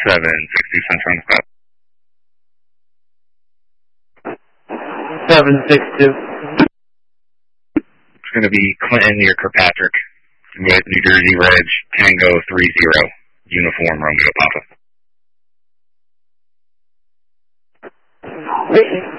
760 Central on the spot. 762. It's going to be Clinton near Kirkpatrick with New Jersey Reg Tango 30, uniform Romeo Papa.